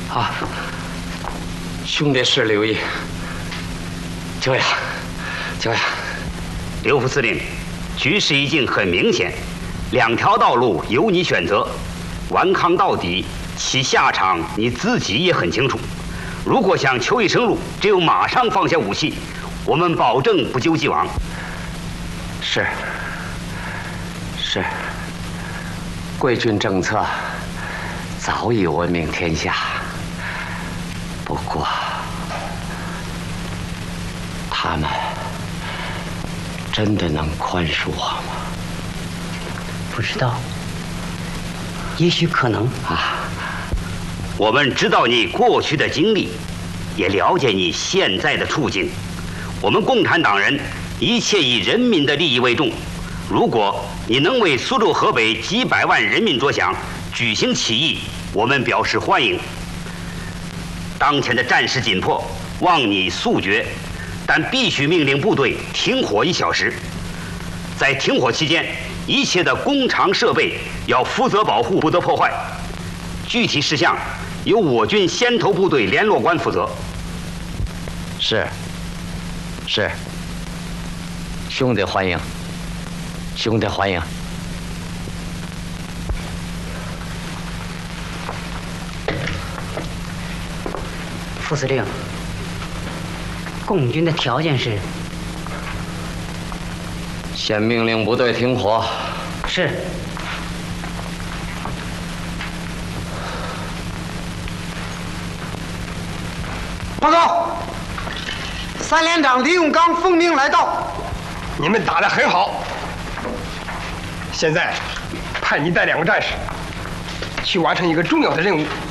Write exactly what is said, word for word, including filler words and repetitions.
啊，兄弟是刘毅。就呀，就呀， 刘副司令，局势已经很明显，两条道路由你选择，顽抗到底，其下场你自己也很清楚。如果想求一生路，只有马上放下武器，我们保证不究既往。 是，是，贵军政策早已闻名天下。不过，他们真的能宽恕我吗？ 不知道，也许可能啊。我们知道你过去的经历，也了解你现在的处境。我们共产党人一切以人民的利益为重。如果你能为苏州、河北几百万人民着想，举行起义，我们表示欢迎。当前的战事紧迫，望你速决，但必须命令部队停火一小时。在停火期间，一切的工厂设备要负责保护，不得破坏。具体事项由我军先头部队联络官负责。 是，是。兄弟欢迎，兄弟欢迎。 副司令，共军的条件是？ 先命令部队停火。 是。 报告，三连长李永刚奉命来到。 你们打得很好。现在派你带两个战士去完成一个重要的任务。